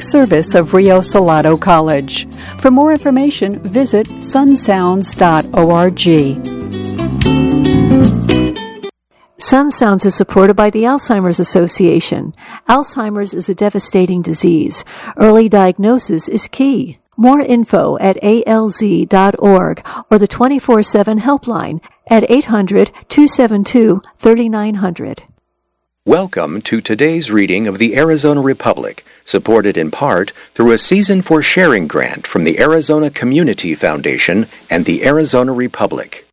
service of Rio Salado College. For more information, visit sunsounds.org. Sun Sounds is supported by the Alzheimer's Association. Alzheimer's is a devastating disease. Early diagnosis is key. More info at alz.org or the 24/7 helpline at 800-272-3900. Welcome to today's reading of the Arizona Republic, supported in part through a Season for Sharing grant from the Arizona Community Foundation and the Arizona Republic.